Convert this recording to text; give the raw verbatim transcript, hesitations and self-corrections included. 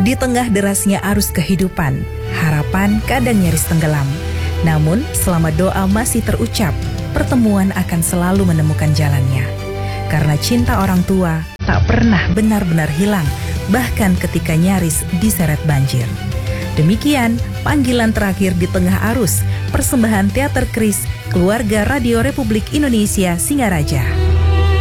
Di tengah derasnya arus kehidupan, harapan kadang nyaris tenggelam. Namun, selama doa masih terucap, pertemuan akan selalu menemukan jalannya. Karena cinta orang tua tak pernah benar-benar hilang, bahkan ketika nyaris diseret banjir. Demikian panggilan terakhir di tengah arus, persembahan Teater Kris, Keluarga Radio Republik Indonesia Singaraja.